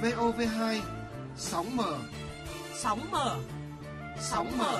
VOV2 sóng mở. Sóng mở. Sóng mở.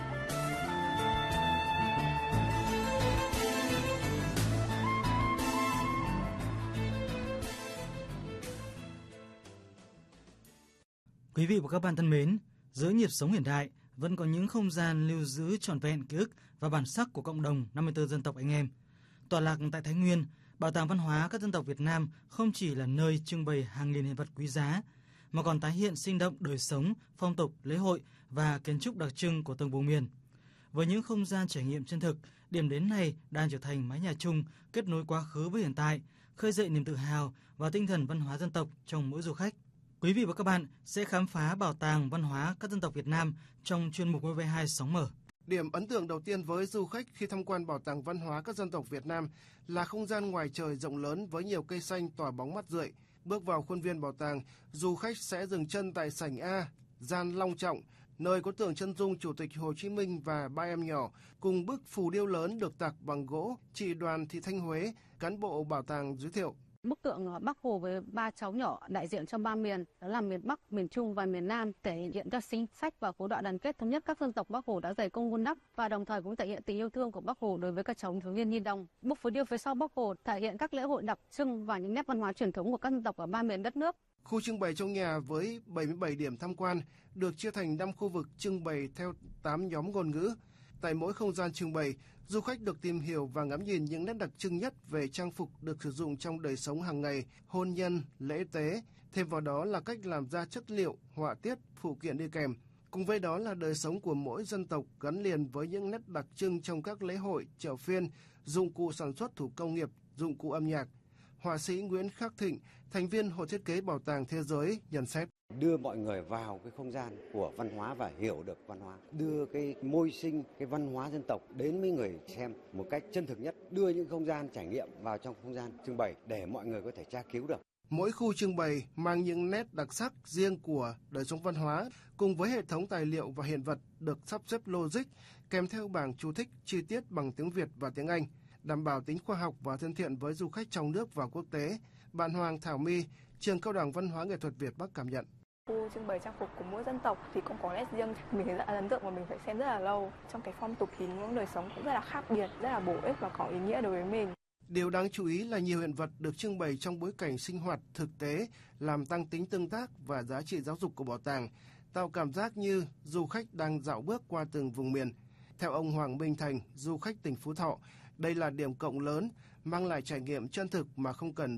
Quý vị và các bạn thân mến, giữa nhịp sống hiện đại vẫn có những không gian lưu giữ trọn vẹn ký ức và bản sắc của cộng đồng 54 dân tộc anh em. Tọa lạc tại Thái Nguyên, Bảo tàng Văn hóa các dân tộc Việt Nam không chỉ là nơi trưng bày hàng nghìn hiện vật quý giá, mà còn tái hiện sinh động đời sống, phong tục, lễ hội và kiến trúc đặc trưng của từng vùng miền. Với những không gian trải nghiệm chân thực, điểm đến này đang trở thành mái nhà chung kết nối quá khứ với hiện tại, khơi dậy niềm tự hào và tinh thần văn hóa dân tộc trong mỗi du khách. Quý vị và các bạn sẽ khám phá Bảo tàng Văn hóa các dân tộc Việt Nam trong chuyên mục VV2 sóng mở. Điểm ấn tượng đầu tiên với du khách khi tham quan Bảo tàng Văn hóa các dân tộc Việt Nam là không gian ngoài trời rộng lớn với nhiều cây xanh tỏa bóng mát rượi. Bước vào khuôn viên bảo tàng, du khách sẽ dừng chân tại sảnh A, gian long trọng, nơi có tượng chân dung Chủ tịch Hồ Chí Minh và ba em nhỏ, cùng bức phù điêu lớn được tạc bằng gỗ. Chị Đoàn Thị Thanh Huế, cán bộ bảo tàng giới thiệu. Bức tượng Bác Hồ với ba cháu nhỏ đại diện cho ba miền, đó là miền Bắc, miền Trung và miền Nam, thể hiện ra chính sách và khối đại đoàn kết thống nhất các dân tộc Bác Hồ đã dày công vun đắp, và đồng thời cũng thể hiện tình yêu thương của Bác Hồ đối với các cháu thiếu niên nhi đồng. Bức phù điêu phía sau Bác Hồ thể hiện các lễ hội đặc trưng và những nét văn hóa truyền thống của các dân tộc ở ba miền đất nước. Khu trưng bày trong nhà với 77 điểm tham quan được chia thành 5 khu vực trưng bày theo 8 nhóm ngôn ngữ. Tại mỗi không gian trưng bày, du khách được tìm hiểu và ngắm nhìn những nét đặc trưng nhất về trang phục được sử dụng trong đời sống hàng ngày, hôn nhân, lễ tế. Thêm vào đó là cách làm ra chất liệu, họa tiết, phụ kiện đi kèm. Cùng với đó là đời sống của mỗi dân tộc gắn liền với những nét đặc trưng trong các lễ hội, chợ phiên, dụng cụ sản xuất thủ công nghiệp, dụng cụ âm nhạc. Họa sĩ Nguyễn Khắc Thịnh, thành viên Hội thiết kế Bảo tàng Thế giới, nhận xét. Đưa mọi người vào cái không gian của văn hóa và hiểu được văn hóa, đưa cái môi sinh, cái văn hóa dân tộc đến với người xem một cách chân thực nhất, đưa những không gian trải nghiệm vào trong không gian trưng bày để mọi người có thể tra cứu được. Mỗi khu trưng bày mang những nét đặc sắc riêng của đời sống văn hóa, cùng với hệ thống tài liệu và hiện vật được sắp xếp logic, kèm theo bảng chú thích chi tiết bằng tiếng Việt và tiếng Anh, đảm bảo tính khoa học và thân thiện với du khách trong nước và quốc tế. Bạn Hoàng Thảo My, Trường Cao đẳng Văn hóa Nghệ thuật Việt Bắc cảm nhận. Khu trưng bày trang phục của mỗi dân tộc thì cũng có nét riêng, mình thấy rất là ấn tượng và mình phải xem rất là lâu. Trong cái phong tục thì những đời sống cũng rất là khác biệt, rất là bổ ích và có ý nghĩa đối với mình. Điều đáng chú ý là nhiều hiện vật được trưng bày trong bối cảnh sinh hoạt thực tế, làm tăng tính tương tác và giá trị giáo dục của bảo tàng, tạo cảm giác như du khách đang dạo bước qua từng vùng miền. Theo ông Hoàng Minh Thành, du khách tỉnh Phú Thọ, đây là điểm cộng lớn, mang lại trải nghiệm chân thực mà không cần